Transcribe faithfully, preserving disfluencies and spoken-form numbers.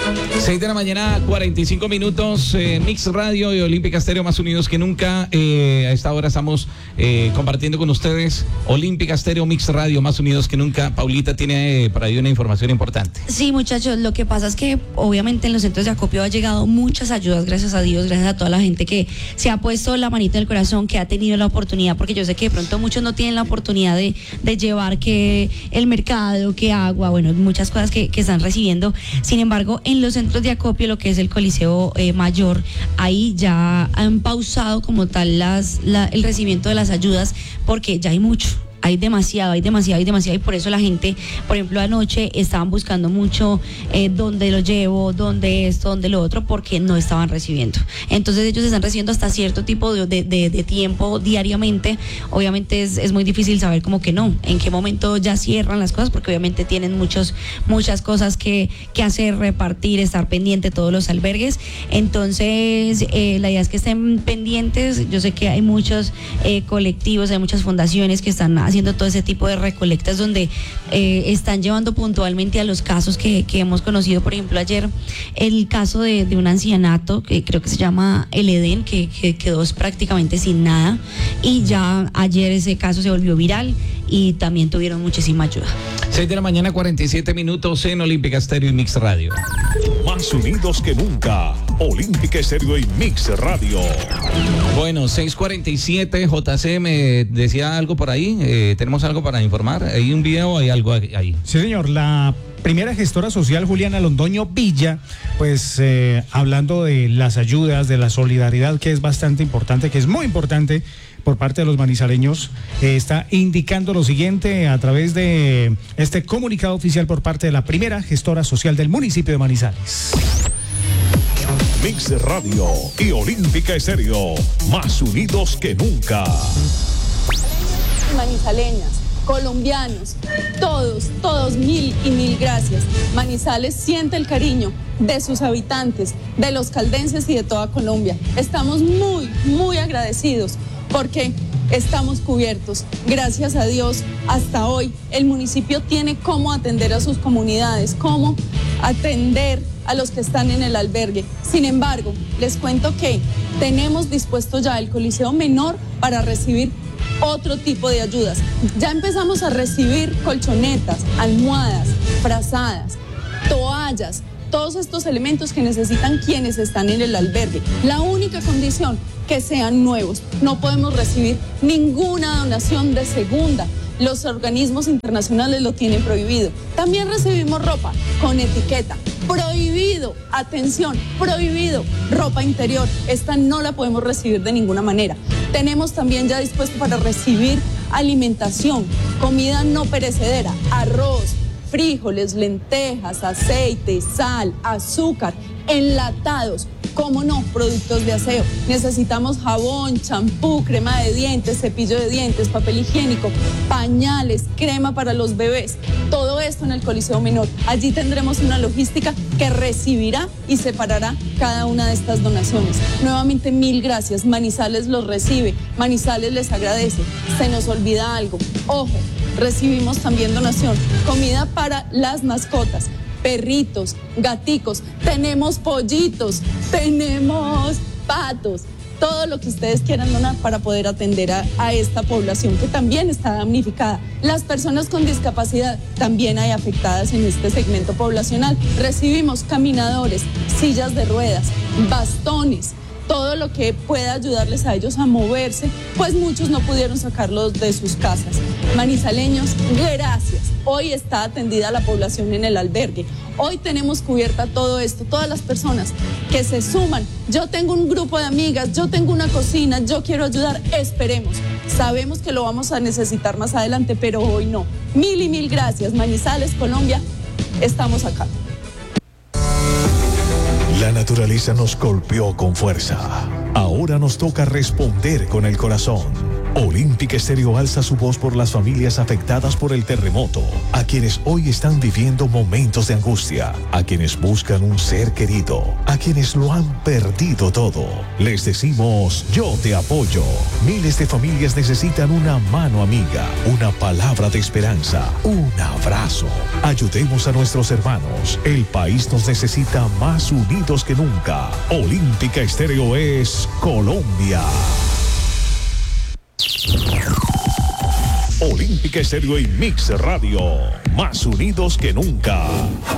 seis de la mañana, cuarenta y cinco minutos, eh, Mix Radio y Olímpica Estéreo, más unidos que nunca. Eh, a esta hora estamos eh, compartiendo con ustedes Olímpica Estéreo, Mix Radio, más unidos que nunca. Paulita tiene eh, para ahí una información importante. Sí, muchachos, lo que pasa es que obviamente en los centros de acopio ha llegado muchas ayudas, gracias a Dios, gracias a toda la gente que se ha puesto la manita en el corazón, que ha tenido la oportunidad, porque yo sé que de pronto muchos no tienen la oportunidad de, de llevar que el mercado, que agua, bueno, muchas cosas que, que están recibiendo. Sin embargo, en los centros de acopio, lo que es el Coliseo eh, Mayor, ahí ya han pausado como tal las, la, el recibimiento de las ayudas, porque ya hay mucho. Hay demasiado, hay demasiado, hay demasiado, y por eso la gente, por ejemplo, anoche estaban buscando mucho eh, dónde lo llevo, dónde esto, dónde lo otro, porque no estaban recibiendo. Entonces ellos están recibiendo hasta cierto tipo de, de, de, de tiempo diariamente. Obviamente es, es muy difícil saber como que no, en qué momento ya cierran las cosas, porque obviamente tienen muchos, muchas cosas que, que hacer, repartir, estar pendiente de todos los albergues. Entonces eh, la idea es que estén pendientes. Yo sé que hay muchos eh, colectivos, hay muchas fundaciones que están haciendo haciendo todo ese tipo de recolectas, donde eh, están llevando puntualmente a los casos que, que hemos conocido. Por ejemplo, ayer el caso de, de un ancianato que creo que se llama El Edén, que, que quedó prácticamente sin nada, y ya ayer ese caso se volvió viral y también tuvieron muchísima ayuda. seis de la mañana, cuarenta y siete minutos en Olímpica Estéreo y Mix Radio. Más unidos que nunca, Olímpica Estéreo y Mix Radio. Bueno, seis cuarenta y siete, J C me decía algo por ahí. Eh, ¿Tenemos algo para informar? ¿Hay un video? ¿Hay algo ahí? Sí, señor. La primera gestora social, Juliana Londoño Villa, pues eh, hablando de las ayudas, de la solidaridad, que es bastante importante, que es muy importante por parte de los manizaleños, eh, está indicando lo siguiente a través de este comunicado oficial por parte de la primera gestora social del municipio de Manizales. Mix Radio y Olímpica Estéreo, más unidos que nunca. Manizaleñas, colombianos, todos, todos mil y mil gracias. Manizales siente el cariño de sus habitantes, de los caldenses y de toda Colombia. Estamos muy, muy agradecidos porque estamos cubiertos. Gracias a Dios, hasta hoy el municipio tiene cómo atender a sus comunidades, cómo atender a los que están en el albergue. Sin embargo, les cuento que tenemos dispuesto ya el Coliseo Menor para recibir otro tipo de ayudas. Ya empezamos a recibir colchonetas, almohadas, frazadas, toallas, todos estos elementos que necesitan quienes están en el albergue. La única condición, que sean nuevos. No podemos recibir ninguna donación de segunda. Los organismos internacionales lo tienen prohibido. También recibimos ropa con etiqueta. Prohibido, atención, prohibido, ropa interior. Esta no la podemos recibir de ninguna manera. Tenemos también ya dispuesto para recibir alimentación, comida no perecedera, arroz, frijoles, lentejas, aceite, sal, azúcar, enlatados. ¿Cómo no? Productos de aseo. Necesitamos jabón, champú, crema de dientes, cepillo de dientes, papel higiénico, pañales, crema para los bebés. Todo esto en el Coliseo Menor. Allí tendremos una logística que recibirá y separará cada una de estas donaciones. Nuevamente, mil gracias. Manizales los recibe, Manizales les agradece. Se nos olvida algo. Ojo, recibimos también donación, comida para las mascotas. Perritos, gaticos, tenemos pollitos, tenemos patos, todo lo que ustedes quieran donar para poder atender a, a esta población que también está damnificada. Las personas con discapacidad también hay afectadas en este segmento poblacional. Recibimos caminadores, sillas de ruedas, bastones, todo lo que pueda ayudarles a ellos a moverse, pues muchos no pudieron sacarlos de sus casas. Manizaleños, gracias. Hoy está atendida la población en el albergue. Hoy tenemos cubierta todo esto, todas las personas que se suman. Yo tengo un grupo de amigas, yo tengo una cocina, yo quiero ayudar, esperemos. Sabemos que lo vamos a necesitar más adelante, pero hoy no. Mil y mil gracias. Manizales, Colombia, estamos acá. La naturaleza nos golpeó con fuerza. Ahora nos toca responder con el corazón. Olímpica Estéreo alza su voz por las familias afectadas por el terremoto, a quienes hoy están viviendo momentos de angustia, a quienes buscan un ser querido, a quienes lo han perdido todo. Les decimos, yo te apoyo. Miles de familias necesitan una mano amiga, una palabra de esperanza, un abrazo. Ayudemos a nuestros hermanos. El país nos necesita más unidos que nunca. Olímpica Estéreo es Colombia. Olímpica Estéreo y Mix Radio, más unidos que nunca.